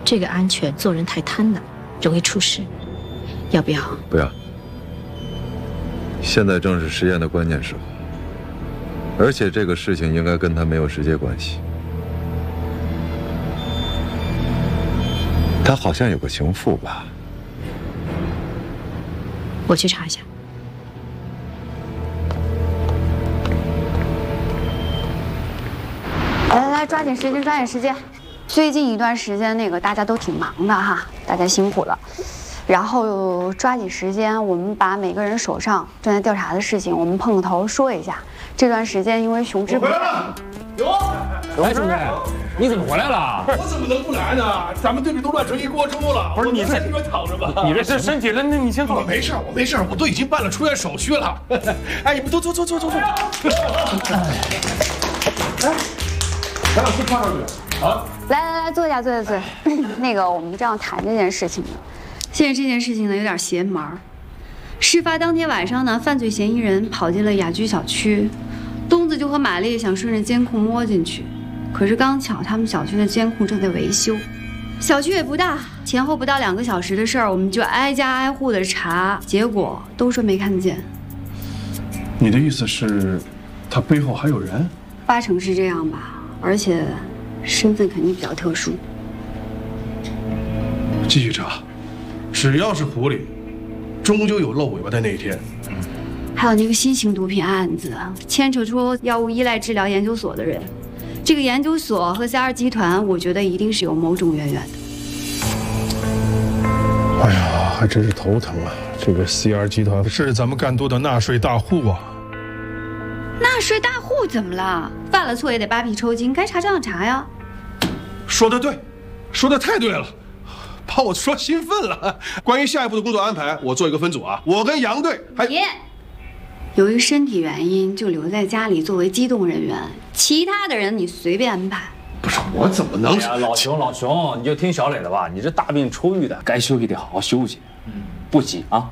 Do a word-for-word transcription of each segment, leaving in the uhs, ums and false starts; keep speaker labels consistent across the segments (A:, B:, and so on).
A: 这个安全做人太贪婪，容易出事，要不要？
B: 不要。现在正是实验的关键时候，而且这个事情应该跟他没有直接关系。他好像有个情妇吧？
A: 我去查一下。
C: 来来来，抓紧时间，抓紧时间。最近一段时间，那个大家都挺忙的哈，大家辛苦了。然后抓紧时间，我们把每个人手上正在调查的事情，我们碰个头说一下。这段时间因为熊志
D: 回来了，哟，
E: 哎，兄弟，你怎么回来了？
D: 我怎么能不来呢？咱们队里都乱成一锅粥了。
E: 不是你
D: 在这边躺着吧？
E: 你这是身体了，那你先坐。
D: 我没事，我没事，我都已经办了出院手续了。哎，你们都坐坐坐坐坐。哎，咱俩先放上去啊！
C: 来来来，坐下坐下坐下。那个，我们这样谈这件事情呢。现在这件事情呢有点邪门儿。事发当天晚上呢，犯罪嫌疑人跑进了雅居小区，东子就和玛丽想顺着监控摸进去，可是刚巧他们小区的监控正在维修，小区也不大，前后不到两个小时的事儿，我们就挨家挨户的查，结果都说没看见。
D: 你的意思是，他背后还有人？
C: 八成是这样吧，而且身份肯定比较特殊。
D: 继续查，只要是狐狸，终究有露尾巴的那一天。
C: 还有那个新型毒品案子，牵扯出药物依赖治疗研究所的人，这个研究所和 C R 集团，我觉得一定是有某种渊源的。
D: 哎呀，还真是头疼啊！这个 C R 集团是咱们赣都的纳税大户啊。
C: 纳税大户怎么了？犯了错也得扒皮抽筋，该查照样查呀。
D: 说的对，说的太对了。把我说兴奋了。关于下一步的工作安排，我做一个分组啊。我跟杨队还
C: 别，由于身体原因就留在家里作为机动人员，其他的人你随便安排。
D: 不是我怎么能？
E: 哎呀，老熊老熊，你就听小磊的吧。你这大病初愈的，该休息得好好休息，嗯，不急啊。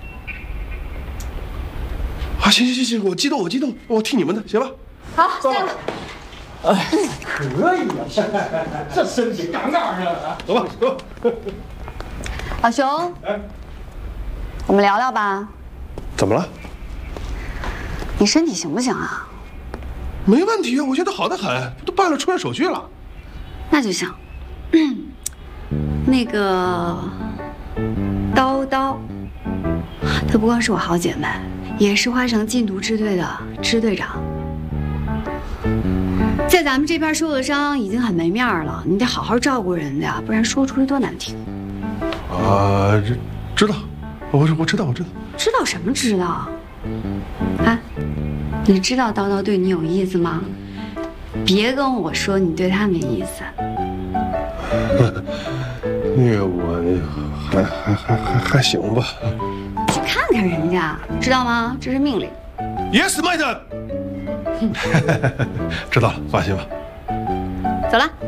D: 啊，行行行行，我激动，我激动，我听你们的，行吧？
C: 好，下吧。
E: 哎，可以啊，这身体杠杠的。
D: 走吧，走吧。
C: 老熊，哎，我们聊聊吧。
D: 怎么了？
C: 你身体行不行啊？
D: 没问题啊，我觉得好得很，都办了出院手续了。
C: 那就行。那个叨叨，她不光是我好姐妹，也是花城禁毒支队的支队长。在咱们这边受了伤，已经很没面了，你得好好照顾人家，不然说出去多难听。
D: 啊，知知道，我我知道，我知道。
C: 知道什么知道？啊，你知道叨叨对你有意思吗？别跟我说你对他没意思。
D: 那个我还还还还还行吧。
C: 去看看人家，知道吗？这是命令。
D: Yes, madam。知道了，放心吧。
C: 走了。